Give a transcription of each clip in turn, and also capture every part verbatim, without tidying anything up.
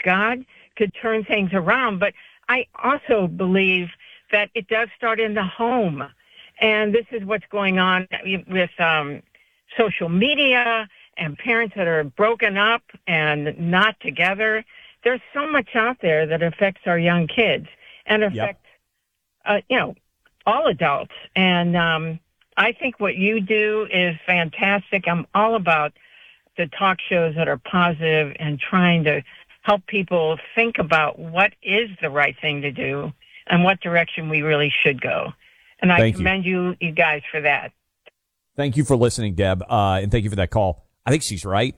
God could turn things around. But I also believe that it does start in the home. And this is what's going on with um, social media and parents that are broken up and not together. There's so much out there that affects our young kids and affects, yep. uh, you know, all adults. And um, I think what you do is fantastic. I'm all about the talk shows that are positive and trying to help people think about what is the right thing to do and what direction we really should go. And I thank commend you. you, you guys, for that. Thank you for listening, Deb, uh, and thank you for that call. I think she's right.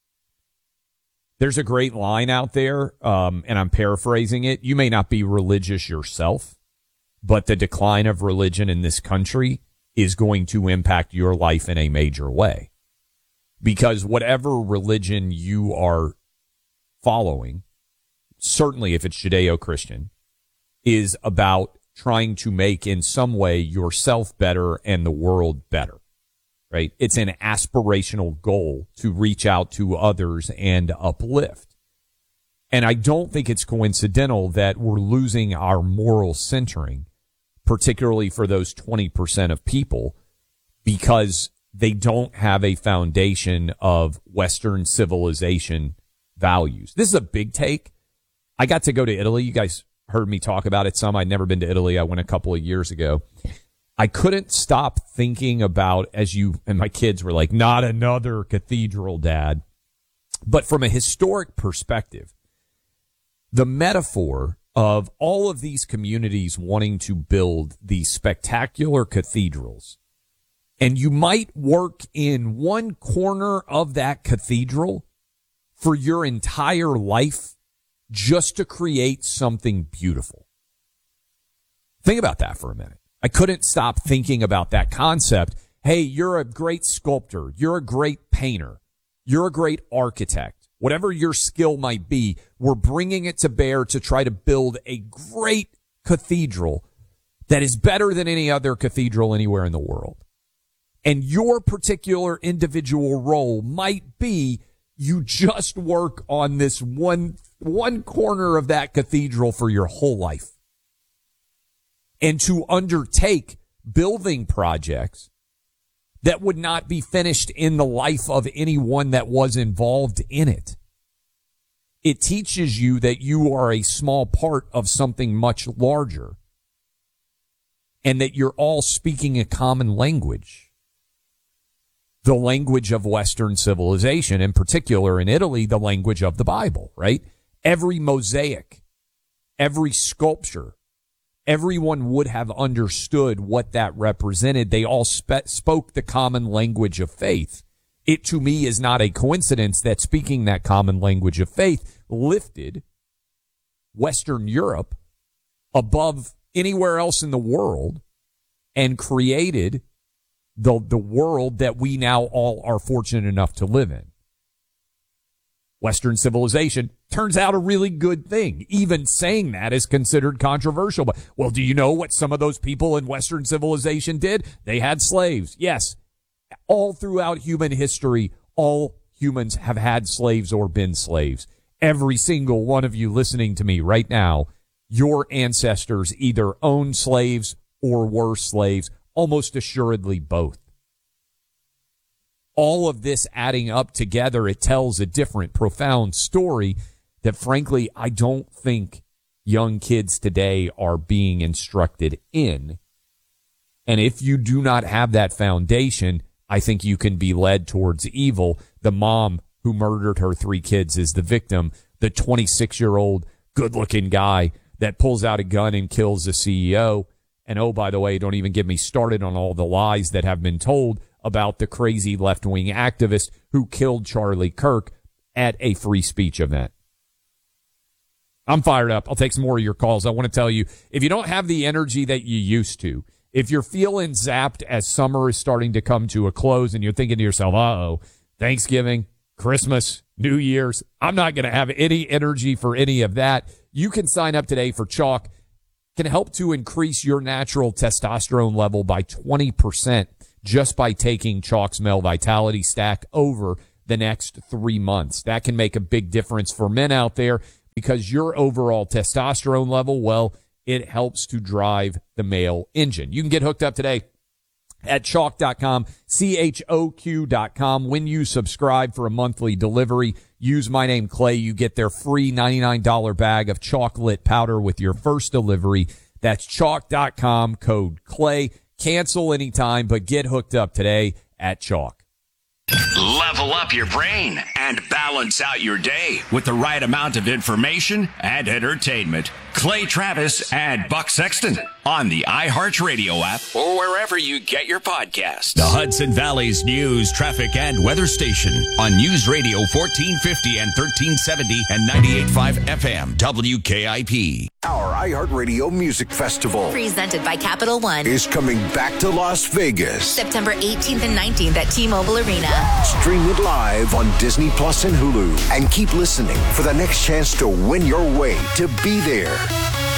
There's a great line out there, um, and I'm paraphrasing it. You may not be religious yourself, but the decline of religion in this country is going to impact your life in a major way. Because whatever religion you are following, certainly if it's Judeo-Christian, is about trying to make in some way yourself better and the world better, right? It's an aspirational goal to reach out to others and uplift. And I don't think it's coincidental that we're losing our moral centering, particularly for those twenty percent of people, because they don't have a foundation of Western civilization values. This is a big take. I got to go to Italy. You guys heard me talk about it some. I'd never been to Italy. I went a couple of years ago. I couldn't stop thinking about, as you and my kids were like, not another cathedral, Dad. But from a historic perspective, the metaphor of all of these communities wanting to build these spectacular cathedrals, and you might work in one corner of that cathedral for your entire life just to create something beautiful. Think about that for a minute. I couldn't stop thinking about that concept. Hey, you're a great sculptor. You're a great painter. You're a great architect. Whatever your skill might be, we're bringing it to bear to try to build a great cathedral that is better than any other cathedral anywhere in the world. And your particular individual role might be you just work on this one, one corner of that cathedral for your whole life. And to undertake building projects that would not be finished in the life of anyone that was involved in it. It teaches you that you are a small part of something much larger and that you're all speaking a common language. The language of Western civilization, in particular in Italy, the language of the Bible, right? Every mosaic, every sculpture, everyone would have understood what that represented. They all spe- spoke the common language of faith. It, to me, is not a coincidence that speaking that common language of faith lifted Western Europe above anywhere else in the world and created the the world that we now all are fortunate enough to live in. Western civilization turns out a really good thing. Even saying that is considered controversial. But, well, do you know what some of those people in Western civilization did? They had slaves. Yes. All throughout human history, all humans have had slaves or been slaves. Every single one of you listening to me right now, your ancestors either owned slaves or were slaves. Almost assuredly both. All of this adding up together, it tells a different, profound story that, frankly, I don't think young kids today are being instructed in. And if you do not have that foundation, I think you can be led towards evil. The mom who murdered her three kids is the victim. The twenty-six-year-old good-looking guy that pulls out a gun and kills the C E O. And oh, by the way, don't even get me started on all the lies that have been told about the crazy left-wing activist who killed Charlie Kirk at a free speech event. I'm fired up. I'll take some more of your calls. I want to tell you, if you don't have the energy that you used to, if you're feeling zapped as summer is starting to come to a close and you're thinking to yourself, uh-oh, Thanksgiving, Christmas, New Year's, I'm not going to have any energy for any of that. You can sign up today for Chalk. Can help to increase your natural testosterone level by twenty percent just by taking Chalk's Male Vitality Stack over the next three months. That can make a big difference for men out there because your overall testosterone level, well, it helps to drive the male engine. You can get hooked up today at chalk dot com, C H O Q dot com. When you subscribe for a monthly delivery, use my name Clay. You get their free ninety-nine dollars bag of chocolate powder with your first delivery. That's chalk dot com, code Clay. Cancel anytime, but get hooked up today at Chalk. Level up your brain and balance out your day with the right amount of information and entertainment. Clay Travis and Buck Sexton on the iHeartRadio app or wherever you get your podcasts. The Hudson Valley's news, traffic, and weather station on News Radio fourteen fifty and thirteen seventy and ninety-eight point five F M W K I P. Our iHeartRadio Music Festival, presented by Capital One, is coming back to Las Vegas. September eighteenth and nineteenth at T-Mobile Arena. Stream it live on Disney Plus and Hulu. And keep listening for the next chance to win your way to be there.